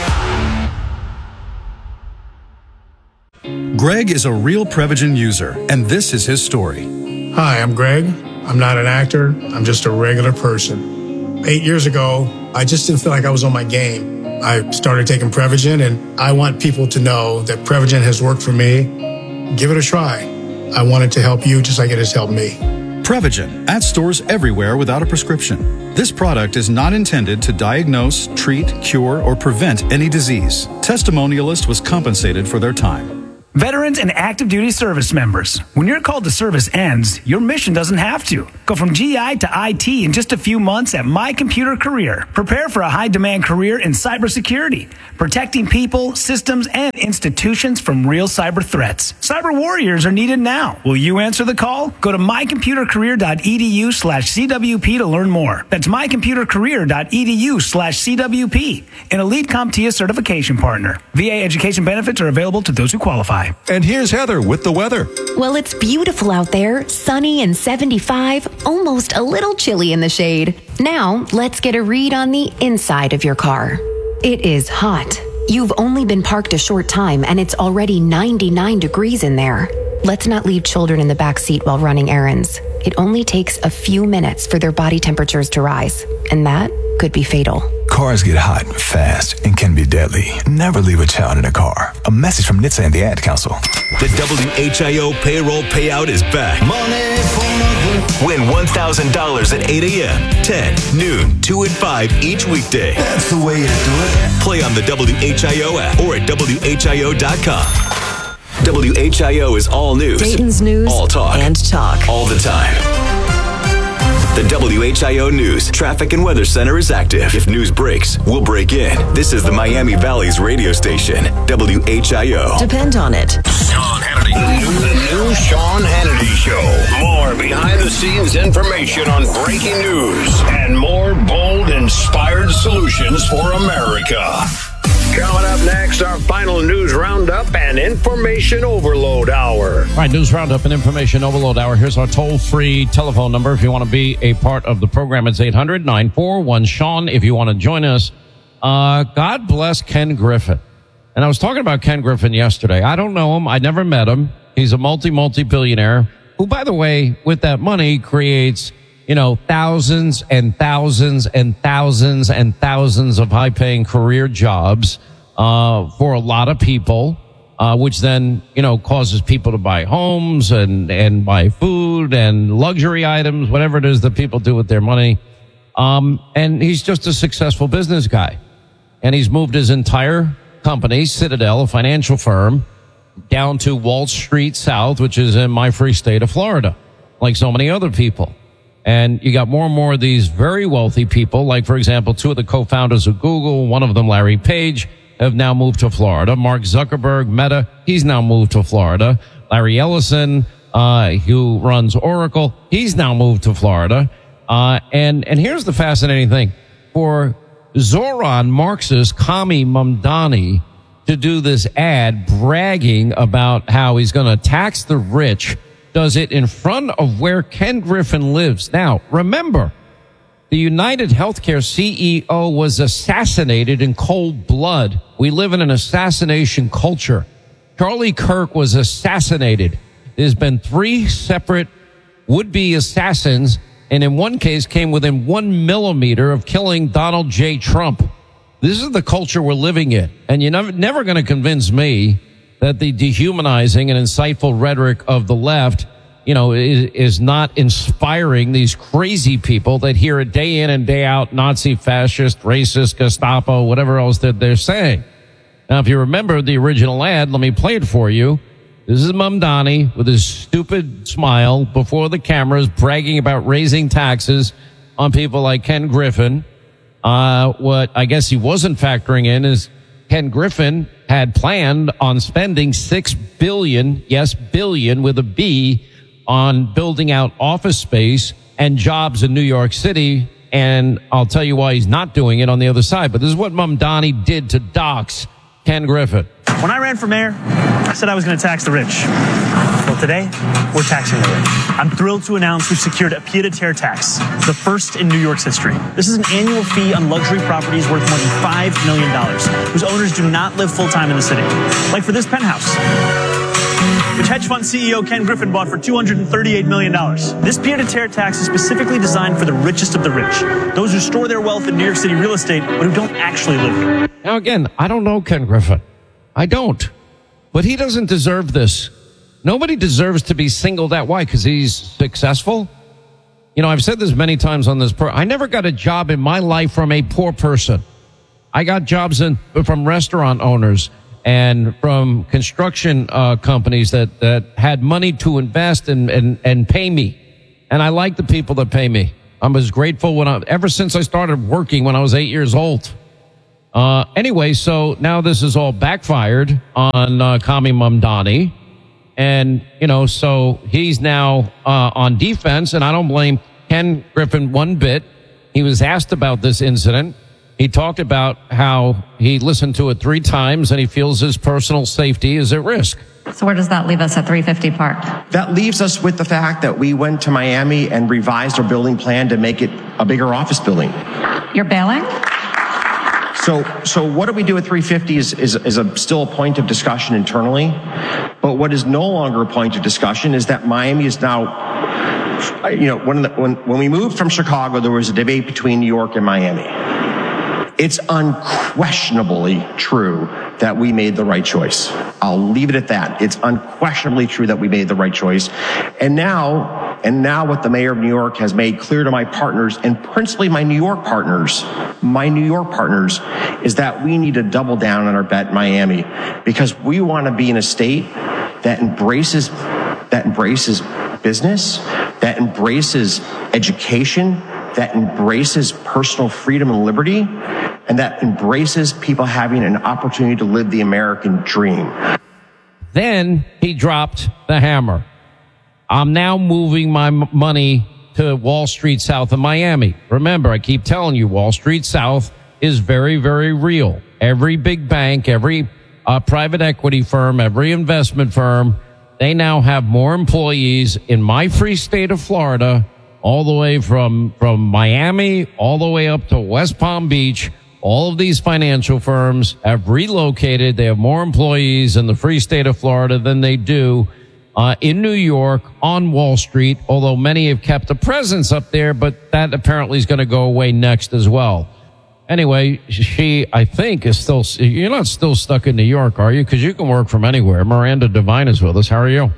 Greg is a real Prevagen user, and this is his story. Hi, I'm Greg. I'm not an actor. I'm just a regular person. Eight years ago, I just didn't feel like I was on my game. I started taking Prevagen, and I want people to know that Prevagen has worked for me. Give it a try. I want it to help you just like it has helped me. Prevagen, at stores everywhere without a prescription. This product is not intended to diagnose, treat, cure, or prevent any disease. Testimonialist was compensated for their time. Veterans and active duty service members, when your call to service ends, your mission doesn't have to. Go from G I to I T in just a few months at My Computer Career. Prepare for a high-demand career in cybersecurity, protecting people, systems, and institutions from real cyber threats. Cyber warriors are needed now. Will you answer the call? Go to mycomputercareer.edu slash CWP to learn more. That's mycomputercareer.edu slash CWP, an Elite CompTIA certification partner. V A education benefits are available to those who qualify. And here's Heather with the weather. Well, it's beautiful out there, sunny and seventy-five, almost a little chilly in the shade. Now, let's get a read on the inside of your car. It is hot. You've only been parked a short time and it's already ninety-nine degrees in there. Let's not leave children in the back seat while running errands. It only takes a few minutes for their body temperatures to rise, and that could be fatal. Cars get hot fast and can be deadly. Never leave a child in a car. A message from N H T S A and the Ad Council. The W H I O payroll payout is back. Win one thousand dollars at eight a.m., ten, noon, two, and five each weekday. That's the way to do it. Play on the W H I O app or at W H I O dot com. W H I O is all news. Dayton's news. All talk. And talk. All the time. The W H I O News Traffic and Weather Center is active. If news breaks, we'll break in. This is the Miami Valley's radio station, W H I O. Depend on it. Sean Hannity. The new Sean Hannity Show. More behind-the-scenes information on breaking news and more bold, inspired solutions for America. Coming up next, our final news roundup and information overload hour. All right, news roundup and information overload hour. Here's our toll-free telephone number. If you want to be a part of the program, it's eight hundred, nine four one, Sean. If you want to join us, uh, God bless Ken Griffin. And I was talking about Ken Griffin yesterday. I don't know him. I never met him. He's a multi, multi-billionaire who, by the way, with that money creates, you know, thousands and thousands and thousands and thousands of high-paying career jobs uh for a lot of people, uh which then, you know, causes people to buy homes and and buy food and luxury items, whatever it is that people do with their money. Um and he's just a successful business guy. And he's moved his entire company, Citadel, a financial firm, down to Wall Street South, which is in my free state of Florida, like so many other people. And you got more and more of these very wealthy people, like, for example, two of the co-founders of Google, one of them, Larry Page, have now moved to Florida. Mark Zuckerberg, Meta, he's now moved to Florida. Larry Ellison, uh, who runs Oracle, he's now moved to Florida. Uh, and, and here's the fascinating thing. For Zoran Marxist Kami Mamdani to do this ad bragging about how he's going to tax the rich, does it in front of where Ken Griffin lives. Now, remember, the United Healthcare C E O was assassinated in cold blood. We live in an assassination culture. Charlie Kirk was assassinated. There's been three separate would-be assassins, and in one case came within one millimeter of killing Donald J. Trump. This is the culture we're living in. And you're never, never going to convince me that the dehumanizing and insightful rhetoric of the left, you know, is, is not inspiring these crazy people that hear it day in and day out, Nazi, fascist, racist, Gestapo, whatever else that they're saying. Now, if you remember the original ad, let me play it for you. This is Mamdani with his stupid smile before the cameras bragging about raising taxes on people like Ken Griffin. Uh, what I guess he wasn't factoring in is Ken Griffin had planned on spending six billion, yes, billion with a B, on building out office space and jobs in New York City. And I'll tell you why he's not doing it on the other side. But this is what Mamdani did to dox Ken Griffin. When I ran for mayor, I said I was going to tax the rich. Well, today, we're taxing the rich. I'm thrilled to announce we've secured a pied-à-terre tax, the first in New York's history. This is an annual fee on luxury properties worth more than five million dollars, whose owners do not live full-time in the city. Like for this penthouse, which hedge fund C E O Ken Griffin bought for two hundred thirty-eight million dollars. This pied-à-terre tax is specifically designed for the richest of the rich, those who store their wealth in New York City real estate, but who don't actually live here. Now, again, I don't know Ken Griffin. I don't. But he doesn't deserve this. Nobody deserves to be singled out. Why? Because he's successful? You know, I've said this many times on this program. I never got a job in my life from a poor person. I got jobs in, from restaurant owners and from construction uh, companies that, that had money to invest and, and, and pay me. And I like the people that pay me. I'm as grateful when I, ever since I started working when I was eight years old. Uh, anyway, so now this is all backfired on uh, Kami Mamdani. And, you know, so he's now uh, on defense, and I don't blame Ken Griffin one bit. He was asked about this incident. He talked about how he listened to it three times, and he feels his personal safety is at risk. So where does that leave us at three fifty Park? That leaves us with the fact that we went to Miami and revised our building plan to make it a bigger office building. You're bailing? So, so what do we do at three fifty is, is, is a, still a point of discussion internally. But what is no longer a point of discussion is that Miami is now, you know, when, the, when, when we moved from Chicago, there was a debate between New York and Miami. It's unquestionably true that we made the right choice. I'll leave it at that. It's unquestionably true that we made the right choice. And now, and now what the mayor of New York has made clear to my partners, and principally my New York partners, my New York partners, is that we need to double down on our bet in Miami, because we want to be in a state that embraces, that embraces business, that embraces education, that embraces personal freedom and liberty, and that embraces people having an opportunity to live the American dream. Then he dropped the hammer. I'm now moving my m- money to Wall Street South of Miami. Remember, I keep telling you, Wall Street South is very, very real. Every big bank, every uh, private equity firm, every investment firm, they now have more employees in my free state of Florida, all the way from, from Miami, all the way up to West Palm Beach. All of these financial firms have relocated. They have more employees in the free state of Florida than they do uh, in New York on Wall Street, although many have kept a presence up there, but that apparently is going to go away next as well. Anyway, she, I think, is still, you're not still stuck in New York, are you? Because you can work from anywhere. Miranda Devine is with us. How are you?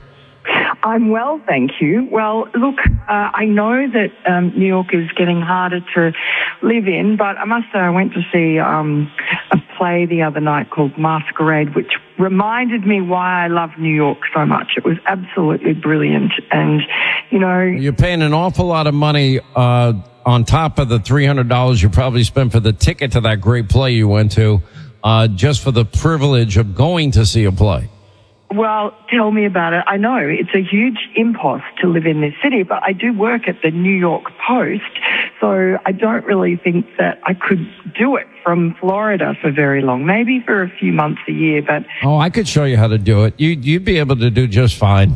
I'm well, thank you. Well, look, uh, I know that um, New York is getting harder to live in, but I must say I went to see um, a play the other night called Masquerade, which reminded me why I love New York so much. It was absolutely brilliant. And, you know... You're paying an awful lot of money uh, on top of the three hundred dollars you probably spent for the ticket to that great play you went to, uh, just for the privilege of going to see a play. Well, tell me about it. I know it's a huge impost to live in this city, but I do work at the New York Post, so I don't really think that I could do it from Florida for very long. Maybe for a few months a year, but... Oh, I could show you how to do it. You, you'd be able to do just fine.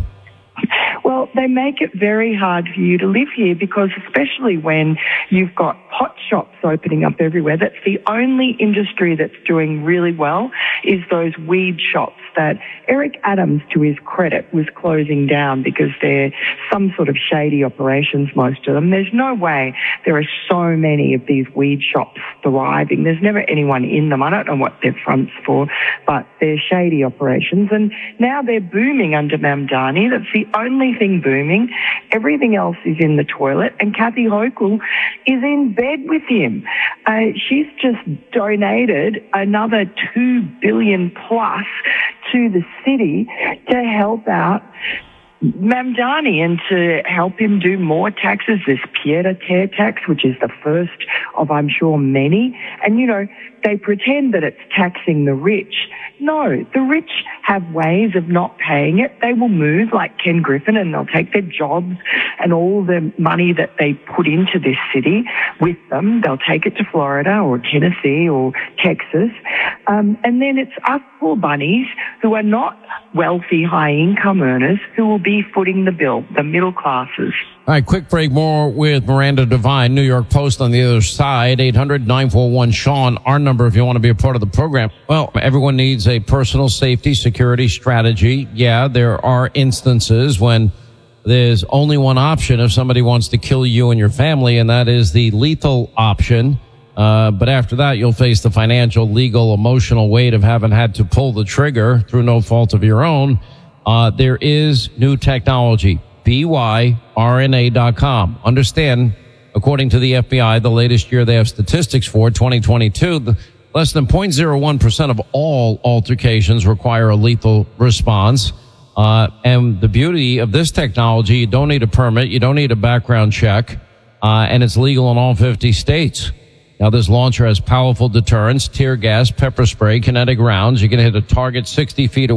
Well, they make it very hard for you to live here, because especially when you've got pot shops opening up everywhere, that's the only industry that's doing really well, is those weed shops that Eric Adams, to his credit, was closing down because they're some sort of shady operations, most of them. There's no way there are so many of these weed shops thriving. There's never anyone in them. I don't know what their front's for, but they're shady operations. And now they're booming under Mamdani. That's the only thing booming. Everything else is in the toilet. And Kathy Hochul is in bed with him. Uh, she's just donated another two billion dollars plus to the city to help out Mamdani and to help him do more taxes. This pied-à-terre tax, which is the first of, I'm sure, many. And, you know, they pretend that it's taxing the rich. No, the rich have ways of not paying it. They will move like Ken Griffin and they'll take their jobs and all the money that they put into this city with them. They'll take it to Florida or Tennessee or Texas. Um, and then it's us poor bunnies who are not wealthy, high-income earners who will be footing the bill, the middle classes. All right, quick break. More with Miranda Devine, New York Post on the other side. eight hundred nine four one Sean, our number if you want to be a part of the program. Well, everyone needs a personal safety security strategy. Yeah, there are instances when there's only one option if somebody wants to kill you and your family, and that is the lethal option. Uh, but after that, you'll face the financial, legal, emotional weight of having had to pull the trigger through no fault of your own. Uh, there is new technology. B Y R N A dot com. Understand, according to the F B I, the latest year they have statistics for, twenty twenty-two, the, less than zero point zero one percent of all altercations require a lethal response. Uh, and the beauty of this technology, you don't need a permit, you don't need a background check, uh, and it's legal in all fifty states. Now, this launcher has powerful deterrence, tear gas, pepper spray, kinetic rounds. You can hit a target sixty feet away.